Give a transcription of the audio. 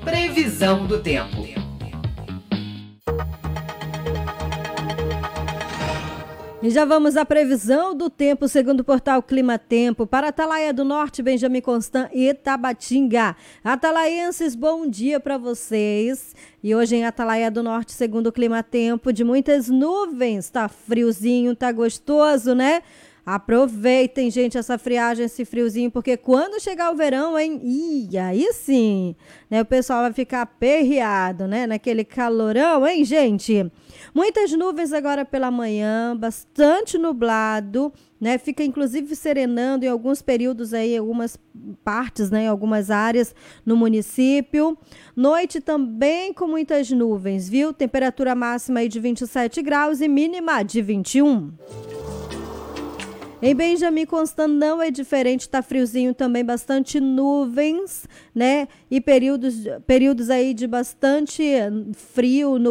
Previsão do tempo. E já vamos à previsão do tempo, segundo o portal Clima Tempo, para Atalaia do Norte, Benjamin Constant e Itabatinga. Atalaienses, bom dia para vocês. E hoje em Atalaia do Norte, segundo o Clima Tempo, de muitas nuvens. Tá friozinho, tá gostoso, né? Aproveitem, gente, essa friagem, esse friozinho, porque quando chegar o verão, hein? Ih, aí sim, né? O pessoal vai ficar aperreado, né? Naquele calorão, hein, gente? Muitas nuvens agora pela manhã, bastante nublado, né? Fica inclusive serenando em alguns períodos aí, algumas partes, né? Em algumas áreas no município. Noite também com muitas nuvens, viu? Temperatura máxima aí de 27 graus e mínima de 21. Em Benjamin Constant não é diferente, tá friozinho também, bastante nuvens, né? E períodos aí de bastante frio no